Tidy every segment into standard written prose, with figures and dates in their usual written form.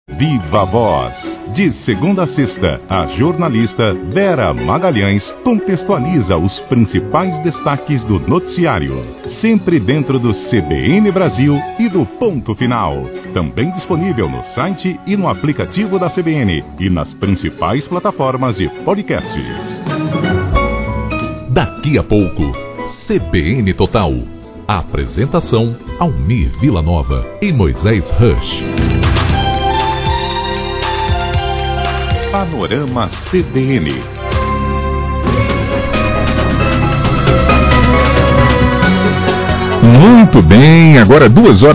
Viva Voz. De segunda a sexta, a jornalista Vera Magalhães contextualiza os principais destaques do noticiário, sempre dentro do CBN Brasil e do Ponto Final. Também disponível no site e no aplicativo da CBN e nas principais plataformas de podcasts. Daqui a pouco, CBN Total. A apresentação: Almir Vilanova e Moisés Rush. Panorama CBN. Muito bem, agora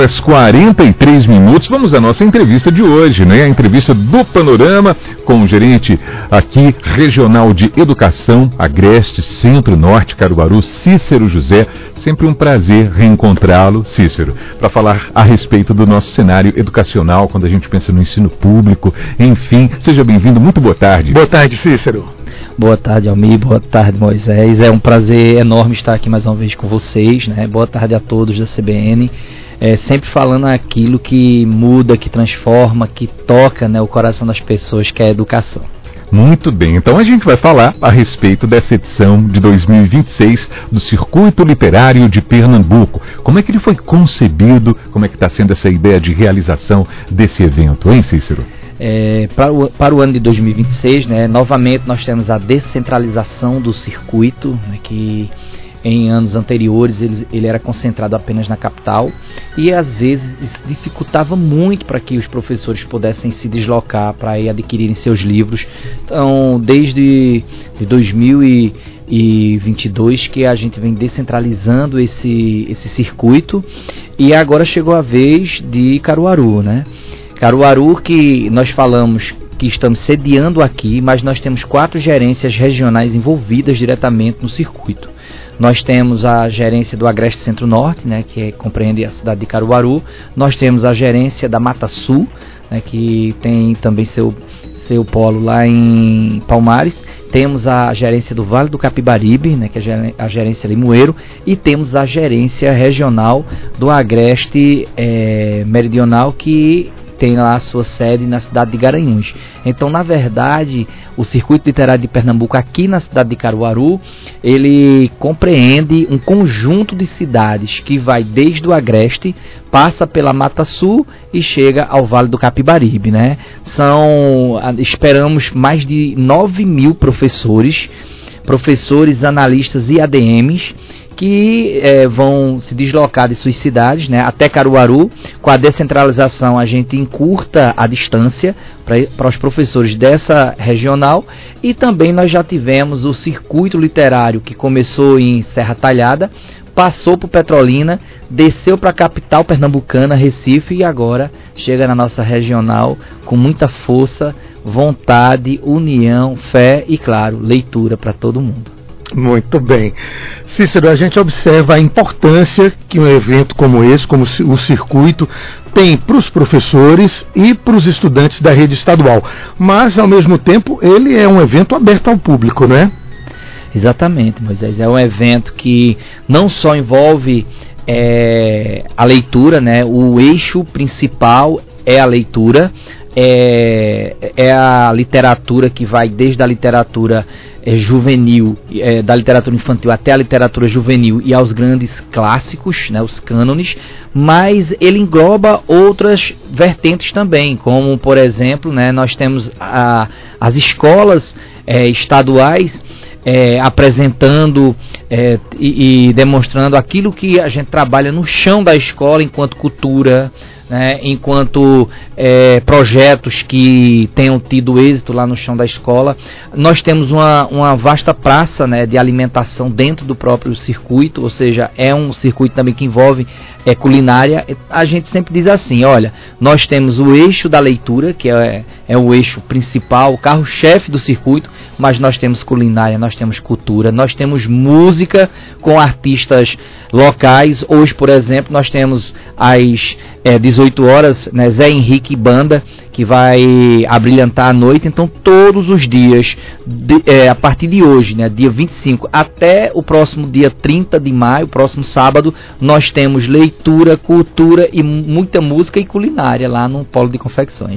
2h43. Vamos à nossa entrevista de hoje, né? A entrevista do Panorama com o gerente aqui regional de educação, Agreste, Centro-Norte, Caruaru, Cícero José. Sempre um prazer reencontrá-lo, Cícero, para falar a respeito do nosso cenário educacional, quando a gente pensa no ensino público, enfim. Seja bem-vindo, muito boa tarde. Boa tarde, Cícero. Boa tarde, Almir. Boa tarde, Moisés. É um prazer enorme estar aqui mais uma vez com vocês, né? Boa tarde a todos da CBN. Sempre falando aquilo que muda, que transforma, que toca, né, o coração das pessoas, que é a educação. Muito bem, então a gente vai falar a respeito dessa edição de 2026 do Circuito Literário de Pernambuco. Como é que ele foi concebido? Como é que está sendo essa ideia de realização desse evento, hein, Cícero? Para o ano de 2026, né, novamente nós temos a descentralização do circuito, né, que em anos anteriores ele era concentrado apenas na capital e às vezes isso dificultava muito para que os professores pudessem se deslocar para ir adquirirem seus livros. Então, desde 2022 que a gente vem descentralizando esse circuito, e agora chegou a vez de Caruaru, né? Caruaru, que nós falamos que estamos sediando aqui, mas nós temos 4 gerências regionais envolvidas diretamente no circuito. Nós temos a gerência do Agreste Centro-Norte, né, que compreende a cidade de Caruaru. Nós temos a gerência da Mata Sul, né, que tem também seu polo lá em Palmares. Temos a gerência do Vale do Capibaribe, né, que é a gerência Limoeiro, e temos a gerência regional do Agreste Meridional, que tem lá a sua sede na cidade de Garanhuns. Então, na verdade, o Circuito Literário de Pernambuco aqui na cidade de Caruaru, ele compreende um conjunto de cidades que vai desde o Agreste, passa pela Mata Sul e chega ao Vale do Capibaribe, né? Esperamos mais de 9.000 professores, analistas e ADMs, que vão se deslocar de suas cidades, né, até Caruaru. Com a descentralização a gente encurta a distância para os professores dessa regional, e também nós já tivemos o circuito literário que começou em Serra Talhada, passou por Petrolina, desceu para a capital pernambucana, Recife, e agora chega na nossa regional com muita força, vontade, união, fé e, claro, leitura para todo mundo. Muito bem. Cícero, a gente observa a importância que um evento como esse, como o circuito, tem para os professores e para os estudantes da rede estadual. Mas, ao mesmo tempo, ele é um evento aberto ao público, não é? Exatamente, Moisés. É um evento que não só envolve a leitura, né? O eixo principal é a leitura, é a literatura que vai desde a literatura juvenil, da literatura infantil até a literatura juvenil e aos grandes clássicos, né, os cânones, mas ele engloba outras vertentes também, como, por exemplo, né, nós temos as escolas estaduais apresentando e demonstrando aquilo que a gente trabalha no chão da escola enquanto cultura, né, enquanto projetos que tenham tido êxito lá no chão da escola. Nós temos uma vasta praça, né, de alimentação dentro do próprio circuito, ou seja, é um circuito também que envolve culinária. A gente sempre diz assim, olha, nós temos o eixo da leitura, que é o eixo principal, o carro-chefe do circuito, mas nós temos culinária, nós temos cultura, nós temos música com artistas locais. Hoje, por exemplo, nós temos às 18 horas, né, Zé Henrique Banda, que vai abrilhantar a noite. Então, todos os dias, a partir de hoje, né, dia 25, até o próximo dia 30 de maio, próximo sábado, nós temos leitura, cultura e muita música e culinária lá no Polo de Confecções.